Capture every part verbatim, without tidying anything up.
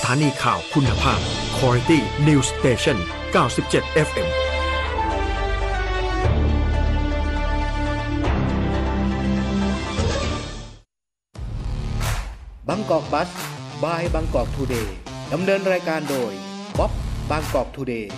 ถานีข่าวคุณภาพ Quality News Station เก้าสิบเจ็ด เอฟ เอ็มบางกอกบัส บายบางกอกทูเดย์ดำเนินรายการโดยบ๊อบบางกอกทูเดย์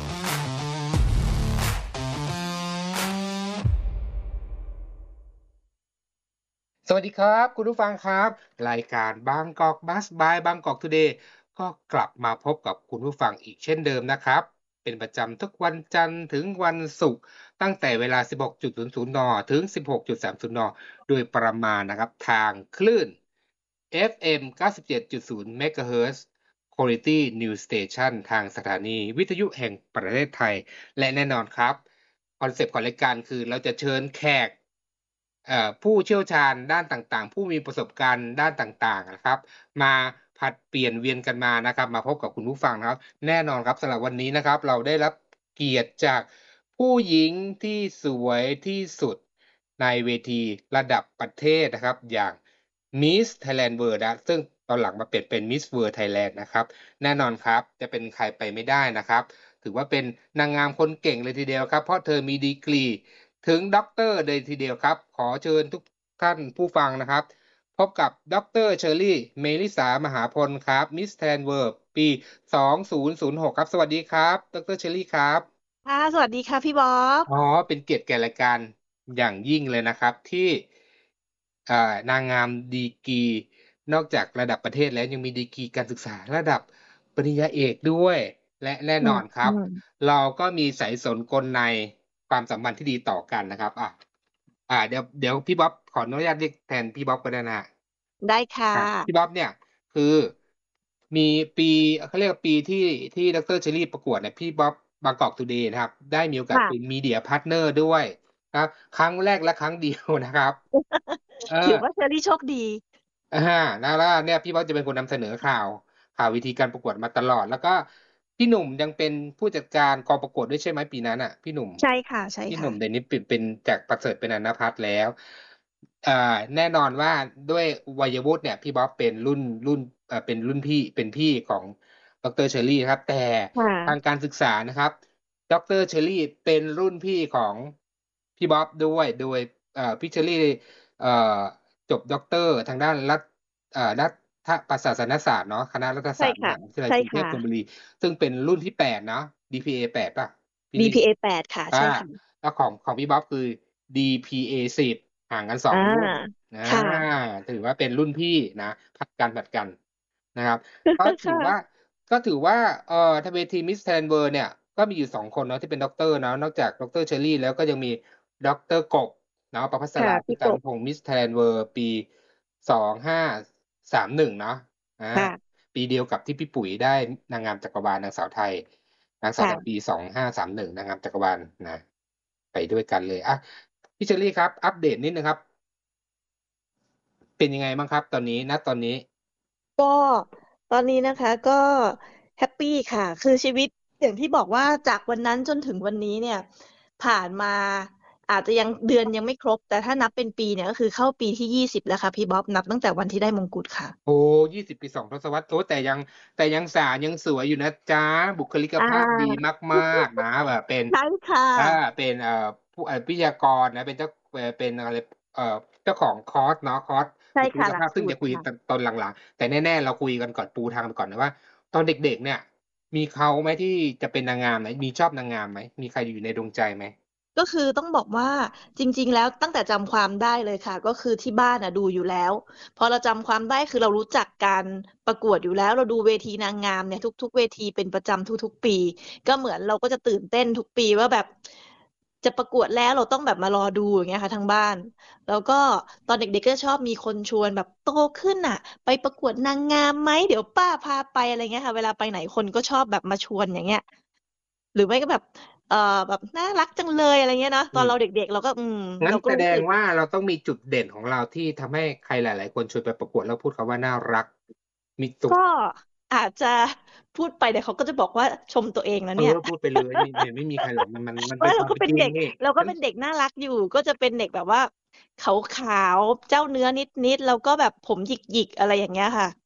สวัสดีครับคุณผู้ฟังครับรายการบางกอกบัสบายบางกอกทูเดย์ก็กลับมาพบกับคุณผู้ฟังอีกเช่นเดิมนะครับเป็นประจำทุกวันจันทร์ถึงวันศุกร์ตั้งแต่เวลา สิบหกนาฬิกา น. ถึง สิบหกนาฬิกา สามสิบ น. โดยประมาณนะครับทางคลื่น เอฟ เอ็ม เก้าสิบเจ็ดจุดศูนย์ เมกะเฮิรตซ์ Quality News Station ทางสถานีวิทยุแห่งประเทศไทยและแน่นอนครับคอนเซปต์ของรายการคือเราจะเชิญแขกผู้เชี่ยวชาญด้านต่างๆผู้มีประสบการณ์ด้านต่างๆนะครับมาผัดเปลี่ยนเวียนกันมานะครับมาพบกับคุณผู้ฟังครับแน่นอนครับสำหรับวันนี้นะครับเราได้รับเกียรติจากผู้หญิงที่สวยที่สุดในเวทีระดับประเทศนะครับอย่าง Miss Thailand World นะซึ่งตอนหลังมาเปลี่ยนเป็น Miss World Thailand นะครับแน่นอนครับจะเป็นใครไปไม่ได้นะครับถือว่าเป็นนางงามคนเก่งเลยทีเดียวครับเพราะเธอมีดีกรีถึงด็อกเตอร์เลยทีเดียวครับขอเชิญทุกท่านผู้ฟังนะครับพบกับดร.เชอรี่เมลิสามหาพลครับ Miss Thailand World ปีสองพันหกครับสวัสดีครับดร.เชอรี่ครับค่ะสวัสดีค่ะพี่บ๊อบอ๋อเป็นเกียรติแก่รายการอย่างยิ่งเลยนะครับที่อ่านางงามดีกรีนอกจากระดับประเทศแล้วยังมีดีกรีการศึกษาระดับปริญญาเอกด้วยและแน่นอนครับเราก็มีสายสนกลในความสัมพันธ์ที่ดีต่อกันนะครับอ่ะอ่าเดี๋ยวเดี๋ยวพี่บ๊อบขออนุญาตเรียกแทนพี่บ๊อบก็ได้นะได้ค่ะพี่บ๊อบเนี่ยคือมีปีเขาเรียกว่าปีที่ที่ดร.เชอรี่ประกวดเนี่ยพี่บ๊อบบางกอกทูเดย์นะครับได้มีโอกาสเป็นมีเดียพาร์ทเนอร์ด้วยครับครั้งแรกและครั้งเดียวนะครับถือว่าเชอรี่โชคดีอ่าแล้วเนี่ยพี่บ๊อบจะเป็นคนนำเสนอข่าวข่าววิธีการประกวดมาตลอดแล้วก็พี่หนุ่มยังเป็นผู้จัดการกองประกวดด้วยใช่ไหมปีนั้นอ่ะพี่หนุ่มใช่ค่ะใช่ค่ะพี่หนุ่มเดี๋ยวนี้เป็นเป็นจากประเสริฐเป็นอนันทพัฒน์แล้วอ่าแน่นอนว่าด้วยวัยวุฒิเนี่ยพี่บ๊อบเป็นรุ่นรุ่นเอ่อเป็นรุ่นพี่เป็นพี่ของดร.เชอรี่ครับแต่ทางการศึกษานะครับดร.เชอรี่เป็นรุ่นพี่ของพี่บ๊อบด้วยโดยเอ่อพี่เชอรี่เอ่อจบด็อกเตอร์ทางด้านรัฐเอ่อรัฐประศาสนศาสตร์เนาะคณะรัฐศาสตร์มหาวิทยาลัยกรุงเทพธนบุรีซึ่งเป็นรุ่นที่แปดเนาะ ดี พี เอ แปดป่ะดี พี เอ แปดค่ะใช่ค่ะแล้วของของพี่บ๊อบคือ ดี พี เอ สิบห่างกันสองรุ่นนะถือว่าเป็นรุ่นพี่นะผัดกันผัดกันนะครับก็ถือว่าก็ถือว่าเอ่อทเวที Miss Thailand World เนี่ยก็มีอยู่สองคนเนาะที่เป็นด็อกเตอร์เนาะนอกจากดร.เชอรี่แล้วก็ยังมีดร.กบเนาะประภัสราพิการพงศ์ Miss Thailand World ปีสองพันห้าร้อยสามสิบเอ็ดเนาะอ่าปีเดียวกับที่พี่ปุ๋ยได้นางงามจักรวาลนางสาวไทยนางสาวไทยปีสองพันห้าร้อยสามสิบเอ็ดนางงามจักรวาลนะไปด้วยกันเลยอ่ะพี่เชอรี่ครับอัปเดตนิดนึงครับเป็นยังไงบ้างครับตอนนี้ณตอนนี้ก็ตอนนี้นะคะก็แฮปปี้ค่ะคือชีวิตอย่างที่บอกว่าจากวันนั้นจนถึงวันนี้เนี่ยผ่านมาอาจจะยังเดือนยังไม่ครบแต่ถ้านับเป็นปีเนี่ยก็คือเข้าปีที่ยี่สิบแล้วค่ะพี่บ๊อบนับตั้งแต่วันที่ได้มงกุฎค่ะโอ้ยี่สิบปีสองทศวรรษโอ้แต่ยังแต่ยังสาวยังสวยอยู่นะจ๊ะบุคลิกภาพดีมากๆนะแบบเป็นใช่ค่ะอ่าเป็นเอ่อผู้เอ่อวิทยากรนะเป็นเจ้าเป็นอะไรเอ่อเจ้าของคอร์สเนาะคอร์สบุคลิกภาพซึ่งจะคุยตอนหลังๆแต่แน่ๆเราคุยกันก่อนปูทางไปก่อนนะว่าตอนเด็กๆเนี่ยมีเขาไหมที่จะเป็นนางงามไหมมีชอบนางงามไหมมีใครอยู่ในดวงใจไหมก็คือต้องบอกว่าจริงๆแล้วตั้งแต่จำความได้เลยค่ะก็คือที่บ้านอ่ะดูอยู่แล้วพอเราจำความได้คือเรารู้จักการประกวดอยู่แล้วเราดูเวทีนางงามเนี่ยทุกๆเวทีเป็นประจำทุกๆปีก็เหมือนเราก็จะตื่นเต้นทุกปีว่าแบบจะประกวดแล้วเราต้องแบบมารอดูอย่างเงี้ยค่ะทั้งบ้านแล้วก็ตอนเด็กๆก็ชอบมีคนชวนแบบโตขึ้นอ่ะไปประกวดนางงามไหมเดี๋ยวป้าพาไปอะไรเงี้ยค่ะเวลาไปไหนคนก็ชอบแบบมาชวนอย่างเงี้ยหรือไม่ก็แบบเอ่อแบบน่ารักจังเลยอะไรเงี้ยเนาะตอนเราเด็กๆเราก็อืมงั้นเราก็แสดรู้สึกงว่าเราต้องมีจุดเด่นของเราที่ทำให้ใครหลายๆคนชวนไปประกวดแล้วพูดคำว่าน่ารักมีตุกก็อาจจะพูดไปเดี๋ยวเขาก็จะบอกว่าชมตัวเองนะเอเนี่ยอพูดไปเลยไม่ไม่ไม่มีใครหรอกมันมันมันเป็ว่านเราความเป็นจริงก็เป็นเด็กนี่เราก็เป็นเด็กน่ารักอยู่ก็จะเป็นเด็กแบบว่าขาวๆเจ้าเนื้อนิดๆแล้วก็แบบผมหยิกๆอะไรอย่างเงี้ยค่ะ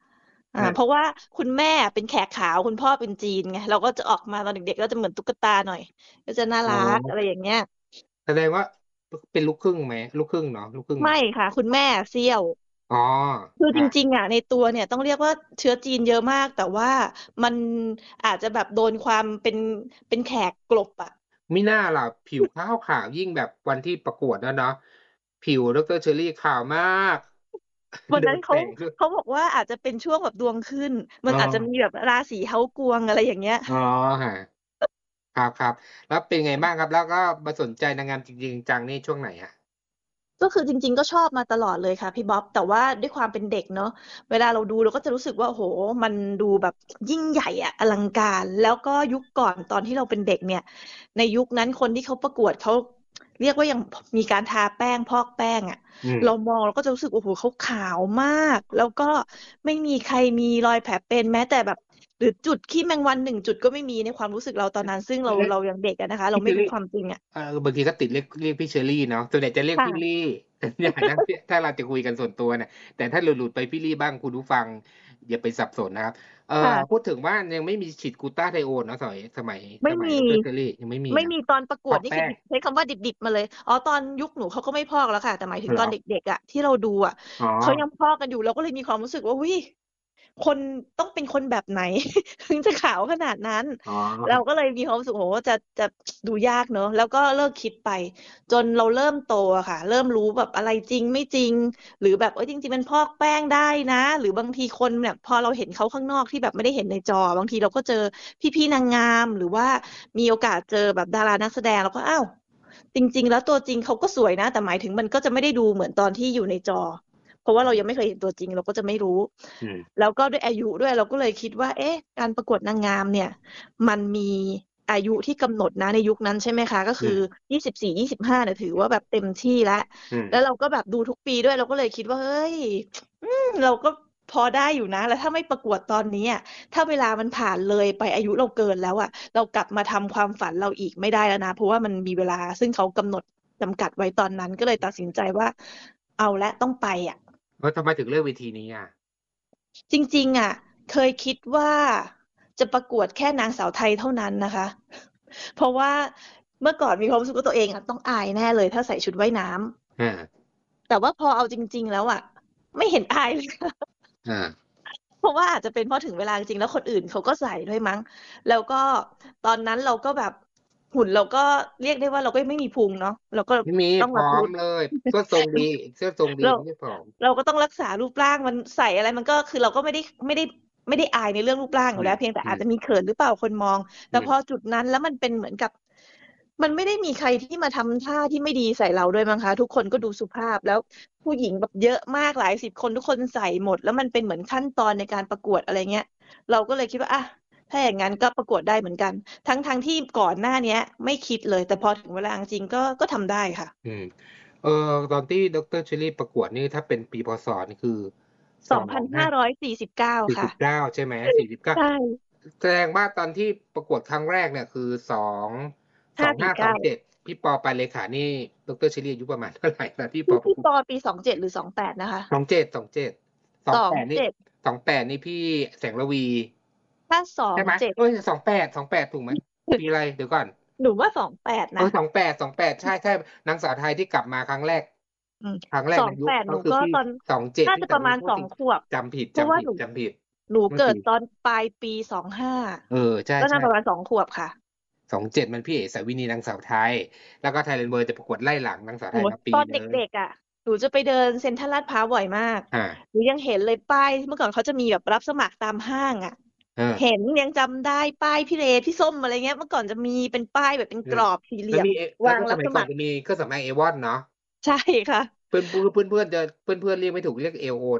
อ่าอ่าเพราะว่าคุณแม่เป็นแขกขาวคุณพ่อเป็นจีนไงเราก็จะออกมาตอนเด็กๆก็จะเหมือนตุ๊กตาหน่อย ก็จะน่าอ๋อรักอะไรอย่างเงี้ยแสดงว่าเป็นลูกครึ่งไหมลูกครึ่งเนาะลูกครึ่งไหมไม่ค่ะ คุณแม่เซี่ยวอ๋อคือจอ่าริงๆอ่ะในตัวเนี่ยต้องเรียกว่าเชื้อจีนเยอะมาก แต่ว่ามันอาจจะแบบโดนความเป็นเป็นแขกกลบอ่ะไม่น่าล่ะผิวขาวขาวยิ่งแบบวันที่ประกวดแล้วเนาะผิวดรเชอรี่ขาวมากวันโดนั้นเขานแสงด้วยเขาบอกว่าอาจจะเป็นช่วงแบบดวงขึ้น มัอ๋อนอาจจะมีแบบราศีเฮ้ากวงอะไรอย่างเงี้ยอ๋อฮะครับครับแล้วเป็นไงบ้างครับแล้วก็มาสนใจนางงามจริงๆจังนี่ช่วงไหนอ่ะก็คือจริงๆก็ชอบมาตลอดเลยค่ะพี่บ๊อบแต่ว่าด้วยความเป็นเด็กเนาะเวลาเราดูเราก็จะรู้สึกว่าโอ้โหมันดูแบบยิ่งใหญ่อะอลังการแล้วก็ยุคก่อนตอนที่เราเป็นเด็กเนี่ยในยุคนั้นคนที่เขาประกวดเขาเรียกว่ายังมีการทาแป้งพอกแป้งอะอืมเรามองเราก็จะรู้สึกโอ้โหเขาขาวมากแล้วก็ไม่มีใครมีรอยแผลเป็นแม้แต่แบบหรือจุดขี้แมงวันหนึ่งจุดก็ไม่มีในความรู้สึกเราตอนนั้นซึ่งเราเอ๊ะเรายังเด็กอะนะคะเราไม่รู้พี่เชอรี่ความจริงอะเออบางทีก็ติดเรียกเรียกพี่เชอรี่เนาะส่วนใหญ่จะเรียกพี่ค่ะลี่อย่านะถ้าเราจะคุยกันส่วนตัวเนี่ยแต่ถ้าหลุดๆไปพี่ลี่บ้างคุณผู้ฟังอย่าไปสับสนนะครับเอ่อพูค่ะดถึงว่ายังไม่มีฉีดกลูต้าไทโอนเนาะสมัยสมัยสไม่มีมัยดรเชอรี่ยังไม่มีไม่นะมีตอนประกวดนี่คือพอกแป้งใช้คำว่าดิบๆมาเลยอ๋อตอนยุคหนูเขาก็ไม่พอกแล้วค่ะแต่หมายถึงเหรอตอนเด็กๆอ่ะที่เราดูอ่ะอ๋อเขายังพอกกันอยู่เราก็เลยมีความรู้สึกว่าอุ้ยคนต้องเป็นคนแบบไหนถึงจะขาวขนาดนั้นอ๋อเราก็เลยมีความรู้สึกโหจะจะดูยากเนอะแล้วก็เลิกคิดไปจนเราเริ่มโตอะค่ะเริ่มรู้แบบอะไรจริงไม่จริงหรือแบบเอ้ยจริงๆมันพอกแป้งได้นะหรือบางทีคนเนี่ยพอเราเห็นเขาข้างนอกที่แบบไม่ได้เห็นในจอบางทีเราก็เจอพี่ๆนางงามหรือว่า มีโอกาสเจอแบบดารานักแสดงแล้วก็อ้าวจริงๆแล้วตัวจริงเขาก็สวยนะแต่หมายถึงมันก็จะไม่ได้ดูเหมือนตอนที่อยู่ในจอเพราะว่าเรายังไม่เคยเห็นตัวจริงเราก็จะไม่รู้อืมแล้วก็ด้วยอายุด้วยเราก็เลยคิดว่าเอ๊ะการประกวดนางงามเนี่ยมันมีอายุที่กำหนดนะในยุคนั้นใช่ไหมคะก็คืออืมยี่สิบสี่ยี่สิบห้าเนี่ยถือว่าแบบเต็มที่แล้วอืมแล้วเราก็แบบดูทุกปีด้วยเราก็เลยคิดว่าเฮ้ยอืมเราก็พอได้อยู่นะแล้วถ้าไม่ประกวดตอนนี้อะ ถ้าเวลามันผ่านเลยไปอายุเราเกินแล้วอะเรากลับมาทำความฝันเราอีกไม่ได้แล้วนะเพราะว่ามันมีเวลาซึ่งเขากำหนดจำกัดไว้ตอนนั้นก็เลยตัดสินใจว่าเอาละต้องไปอะแล้วทำไมถึงเลือกเวทีนี้อ่ะจริงๆอะเคยคิดว่าจะประกวดแค่นางสาวไทยเท่านั้นนะคะเพราะว่าเมื่อก่อนมีความรู้สึกว่าตัวเองอะต้องอายแน่เลยถ้าใส่ชุดว่ายน้อ่าำแต่ว่าพอเอาจริงๆแล้วอะไม่เห็นอายเลยค่ะอ่าเพราะว่าอาจจะเป็นเพราะถึงเวลาจริงๆแล้วคนอื่นเขาก็ใส่ด้วยมั้งแล้วก็ตอนนั้นเราก็แบบหุ่นเราก็เรียกได้ว่าเราก็ไม่มีพุงเนาะเราก็ไม่มีต้องพร้อแบบรู้มเลยเสื้อทรงดีเสื้อทรง ดีเราไม่ใช่ผอมเราก็ต้องรักษารูปร่างมันใส่อะไรมันก็คือเราก็ไม่ได้ไม่ได้ไม่ได้อายในเรื่องรูปร่างออืมยู่แล้วเพียงแต่อืมอาจจะมีเขินหรือเปล่าคนมองแต่พออืมจุดนั้นแล้วมันเป็นเหมือนกับมันไม่ได้มีใครที่มาทำท่าที่ไม่ดีใส่เราด้วยมั้งคะทุกคนก็ดูสุภาพแล้วผู้หญิงแบบเยอะมากหลายสิบคนทุกคนใส่หมดแล้วมันเป็นเหมือนขั้นตอนในการประกวดอะไรเงี้ยเราก็เลยคิดว่าอ่ะถ้าอย่างนั้นก็ประกวดได้เหมือนกันทั้งทั้งที่ก่อนหน้าเนี้ยไม่คิดเลยแต่พอถึงเวลาจริงก็ก็ทำได้ค่ะอืมเออตอนที่ดรเชอรี่ประกวดนี่ถ้าเป็นปีพศนี่คือสองห้าสองพันห้าร้อยสี่สิบเก้าค่ะสี่สิบเก้าใช่ไหมสี่สิบเก้าใช่แสดงว่าตอนที่ประกวดครั้งแรกเนี่ยคือสองสองห้าสองห้าสี่เก้าเจ็ดพี่ปอปานเลขานี่ดรเชอรี่อายุประมาณเท่าไหร่ตอนที่ปอพี่ประกวดพี่ปอปีสองเจ็ดหรือสองแปดนะคะสองเจ็ดสองเจ็ดสอสองงแปดนี่เจ็ดสองแปดนี่พี่แสงระวีถ้าสองใช่ไหมเจ็ดเอ้ยสองแปดสองแปดถูกไหมปีอะไรเดี๋ยวก่อนหนูว่าสองแปดเออนะสองแปดสองแปดใช่ใช่นางสาวไทยที่กลับมาครั้งแรกอืมครั้งแรสกในยุคองแปดหนูก็คือพี่ก็ตอนสองเจ็ดน่าที่แต่จะประมาณพูดถึงสองขวบจำผิดจำผิดเพราะว่าหนูจำผิดหนูเมื่อกี้เกิดตอนปลายปีสองห้าเออใช่ก็น่าใช่ประมาณสองขวบค่ะสองเจ็ดมันพี่เอ๋สาวินีนางสาวไทยแล้วก็ไทยแลนด์เวิร์จะประกวดไล่หลังนางสาวโหไทยมาปีตอนเดนึง็กๆอ่ะหนูจะไปเดินเซ็นทรัลลาดพร้าวบ่อยมากอ่าหนูยังเห็นเลยป้ายเมื่อก่อนเขาจะมีแบบรับสมัครตามห้างอ่ะเออเห็นยังจำได้ป้ายพี่เรพี่ส้มอะไรเงี้ยเมื่อก่อนจะมีเป็นป้ายแบบเป็นเออกรอบสี่เหลี่ยมแล้วมีเอแล้ววางก็สมัยรับสมัครก่อนจะมีเครื่องสำอางเอวอนเนาะใช่ค่ะเพื่อนเพื่อนเพื่อนเพื่อนจะเพื่อนเพื่อนเรียกไม่ถูกเรียกเอวโอน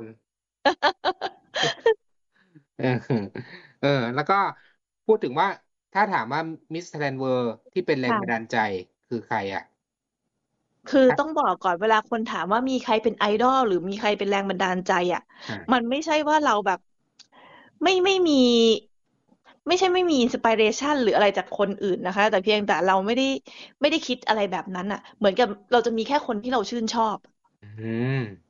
เออเออแล้วก็พูดถึงว่าถ้าถามว่ามิส Thailand World ที่เป็นแรงบันดาค่ะลใจคือใครอ่ะคือถ้าต้องบอกก่อนเวลาคนถามว่ามีใครเป็นไอดอลหรือมีใครเป็นแรงบันดาลใจอ่ะมัอ่านไม่ใช่ว่าเราแบบไม่ไม่มีไม่ใช่ไม่มีอินสปิเรชันหรืออะไรจากคนอื่นนะคะแต่เพียงแต่เราไม่ได้ไม่ได้คิดอะไรแบบนั้นอ่ะเหมือนกับเราจะมีแค่คนที่เราชื่นชอบอืม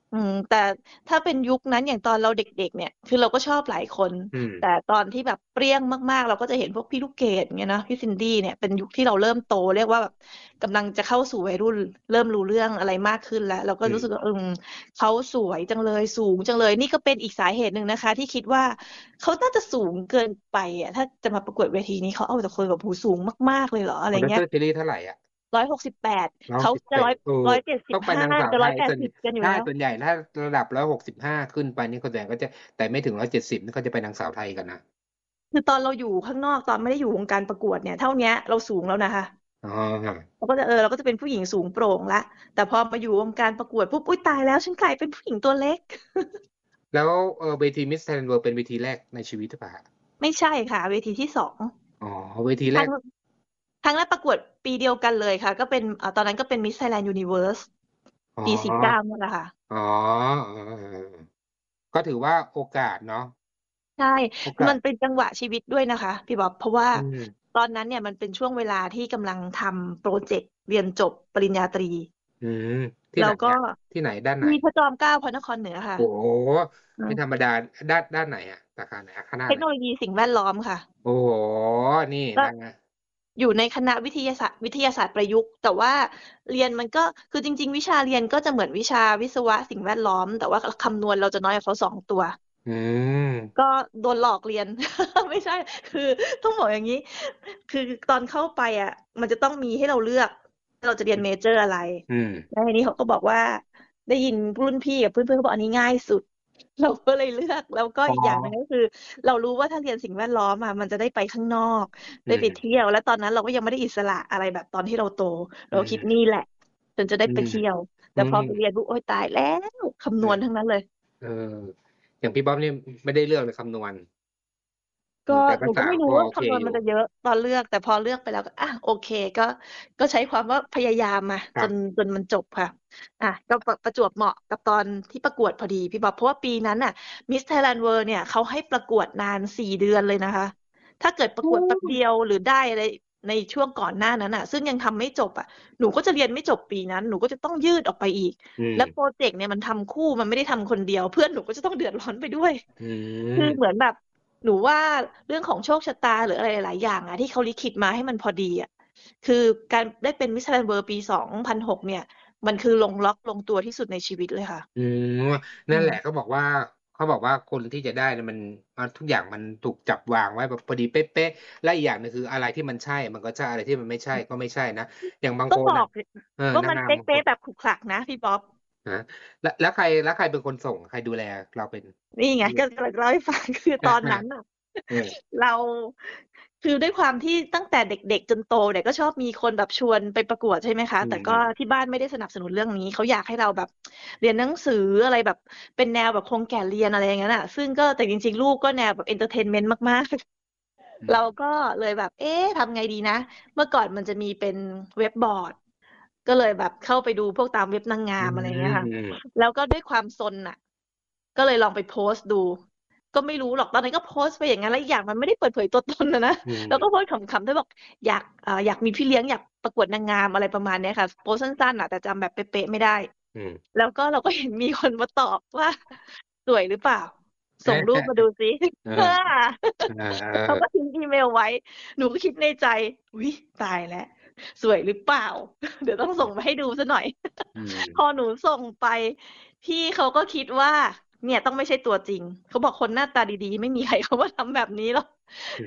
อืม แต่ถ้าเป็นยุคนั้นอย่างตอนเราเด็ก ๆ เนี่ย คือเราก็ชอบหลายคนอืมแต่ตอนที่แบบเปรี้ยงมาก ๆ เราก็จะเห็นพวกพี่ลูกเกด อย่างเงี้ยเนาะ พี่ซินดี้เนี่ย เป็นยุคที่เราเริ่มโต เรียกว่าแบบกำลังจะเข้าสู่วัยรุ่น เริ่มรู้เรื่องอะไรมากขึ้นแล้ว เราก็อืมรู้สึกว่า อืม เขาสวยจังเลย สูงจังเลย นี่ก็เป็นอีกสาเหตุหนึ่งนะคะ ที่คิดว่าเขาน่าจะสูงเกินไปอะ ถ้าจะมาประกวดเวทีนี้เขาเอาแต่คนแบบ โอ้โฮ สูงมาก ๆ เลยเหรอ อะไรของเงี้ยดร. เชอรี่เท่าไรอะ? หนึ่งร้อยหกสิบแปดร้อยเขหากสิบจะแปดร้อยเออร้อยเจ็ดสิต้องไปบห้านางสาวจะไทย ส่วนร้อยแปดสิบ กันอยู่ใช่แล้วส่วนใหญ่ถ้าระดับ ร้อยหกสิบห้า ขึ้นไปนี่ ส่วนใหญ่ก็จะ แต่ไม่ถึง ร้อยเจ็ดสิบ นี่เขาจะไปนางสาวไทยกันนะคือตอนเราอยู่ข้างนอก ตอนไม่ได้อยู่วงการประกวดเนี่ย เท่าเนี้ยเราสูงแล้วนะคะอ๋อเราก็จะ เออ เราก็จะเป็นผู้หญิงสูงโปร่งแล้ว แต่พอมาอยู่วงการประกวดปุ๊บ อุ๊ย ตายแล้ว ฉันกลายเป็นผู้หญิงตัวเล็กแล้ว เอ่อ เวที Miss Thailand World เป็นเวทีแรกในชีวิตหรือเปล่าครับ? ไม่ใช่ค่ะ เวทีที่ สองอ๋อ เวทีคแรกรั้ง ครั้งแรกประกวดปีเดียวกันเลยค่ะ ก็เป็น อ่า ตอนนั้นก็เป็น Miss Thailand Universe อ๋อปี สี่สิบเก้า นั่นแหละค่ะอ๋อ เออ ๆ ๆ ก็ถือว่าโอกาสเนาะใช่โอกาสมันเป็นจังหวะชีวิตด้วยนะคะพี่บ๊อบ เพราะว่าอืมตอนนั้นเนี่ยมันเป็นช่วงเวลาที่กำลังทำพรอเจกต์เรียนจบปริญญาตรีอืม ที่แลไ้หนวก็อะ? ที่ไหน ด้านไหน? ที่พระจอมเกล้า พระนครเหนือค่ะโอ้โฮอืมไม่ธรรมดา ด้าน ด้านไหนอะ? สาขาไหนอะ? คณะเทไคหน? โนโลยีสิ่งแวดล้อมค่ะโอ้โฮ นี่ก็นั่นไงอยู่ในคณะวิทยาศาสตร์ วิทยาศาสตร์ประยุกต์ แต่ว่าเรียนมันก็ คือจริง ๆ วิชาเรียนก็จะเหมือนวิชาวิศวะสิ่งแวดล้อม แต่ว่า ค คำนวณเราจะน้อยกว่าเขา สอง ตัวอืมก็โดนหลอกเรียน ไม่ใช่ คือต้องบอกอย่างงี้ คือตอนเข้าไปอะ มันจะต้องมีให้เราเลือก เราจะเรียนเมเจอร์อะไรอืมแล้วทีนี้เขาก็บอกว่า ได้ยินรุ่นพี่กับเพื่อน ๆ เขาบอกอันนี้ง่ายสุด เราก็เลยเลือก แล้วก็อ๋อีกอย่างหนึ่งอก็คือเรารู้ว่าถ้าเรียนสิ่งแวดล้อมอะ มันจะได้ไปข้างนอกอไืด้ไปเทมี่ยว แล้วตอนนั้นเราก็ยังไม่ได้อิสระอะไรแบบตอนที่เราโต เอรืามคิดนี่แหละ ฉันจะได้อืมไปเที่ยว แตอื่พอไปเมรียนปุ๊บ โอ๊ย ตายแล้ว คำเนวณออทั้งนั้นเลยเออ อย่างพี่บ๊อบนี่ อ ไม่ได้เลือกเลยคำนวณกอื็ม แต่ภหนาูษกา็ไม่รพู้อโอว่าคเคำนวณอยู่มันจะเยอะตอนเลือก แต่พอเลือกไปแล้วก็ อะ โอเค ก็ ก็ใช้ความว่าพยายามมาครจับน จนมันจบค่ะ อะ ก็ประ ประจวบเหมาะกับตอนที่ประกวดพอดีพี่บ๊อบ เพราะว่าปีนั้นน่ะ Miss Thailand World เนี่ยเขาให้ประกวดนาน สี่ เดือนเลยนะคะ ถ้าเกิดปโรอะกวดแป๊บเด้ียวหรือได้อะไรในช่วงก่อนหน้านั้นน่ะ ซึ่งยังทำไม่จบอะ หนูก็จะเรียนไม่จบปีนั้น หนูก็จะต้องยืดออกไปอีกอืแล้วมพรอเจกต์เนี่ยมันทำคู่ มันไม่ได้ทำคนเดียว เพื่อนหนูก็จะต้องเดือดร้อนไปด้วยอืคือมเหมือนแบบหนูว่าเรื่องของโชคชะตา หรืออะไรหลาย ๆ อย่างอะ ที่เขาลิขิตมาให้มันพอดีอะ คือการได้เป็น Miss Thailand World ปี สองพันหก เนี่ย มันคือลงล็อกลงตัวที่สุดในชีวิตเลยค่ะอืมอนืั่นแหละมเขาบอกว่า เขาบอกว่าคนที่จะได้เนี่ยมัน อา ทุกอย่างมันถูกจับวางไว้แบบพอดีเป๊ะ ๆ และอีกอย่างหนึ่งคืออะไรที่มันใช่มันก็ใช่ อะไรที่มันไม่ใช่ก็ไม่ใช่นะ อย่างบางต้องบคนน่อะก สิเออว่านามงันงาเมบางปค๊ะนๆ แบบขรุขระนะพี่บ๊อบฮะ แล้ว แล้วใคร แล้วใครเป็นคนส่ง ใครดูแลเราเป็นนี่ไง ก็กำลังจะเล่าให้ ฟัง คือตอนนั้นน่ะเออเรา คือด้วยความที่ตั้งแต่เด็ก ๆ จนโตเนี่ย ก็ชอบมีคนแบบชวนไปประกวด ใช่ไหมคะอืแต่ก็ม ๆที่บ้านไม่ได้สนับสนุนเรื่องนี้ เขาอยากให้เราแบบ เรียนหนังสืออะไรแบบเป็นแนวแบบโครงแก่เรียน อะไรอย่างงั้นน่ะ ซึ่งก็ แต่จริง ๆ ลูกก็แนวแบบเอนเทอร์เทนเมนต์มาก ๆอืเรามก็เลยแบบ เอ๊ะ ทำไงดีนะ เมื่อก่อนมันจะมีเป็นเว็บบอร์ด ก็เลยแบบเข้าไปดูพวกตามเว็บนางงอืาม อะไรอย่างเงี้ยค่ะมแล้วก็ด้วยความซนน่ะ ก็เลยลองไปโพสต์ดู ก็ไม่รู้หรอก ตอนนั้นก็โพสต์ไปอย่างงั้น แล้วอีกอย่างมันไม่ได้เปิดเผยตัว ตน อะนะอืเราก็โพมสต์ขำ ๆ ด้วยบอกอยาก อ่า อยากมีพี่เลี้ยง อยากประกวดนางงาม อะไรประมาณเนี้ยค่ะ โพสต์สั้น ๆ น่ะ แต่จำแบบเป๊ะ ๆ ไม่ได้อืมแล้วก็เรา ก็ เห็นมีคนมาตอบว่า "สวยหรือเปล่า? ส่งรูปมาดูซิ" เออค่ะเอเขาอก็ทิ้งอีเมลไว้ หนูก็คิดในใจ อุ๊ย ตายแล้ว สวยหรือเปล่า เดี๋ยวต้องส่งมาให้ดูเสียหน่อยอืพมอหนูส่งไป พี่เขาก็คิดว่า เนี่ยต้องไม่ใช่ตัวจริง เขาบอกคนหน้าตาดี ๆ ไม่มี ใครเขามาทำแบบนี้หรอกอือ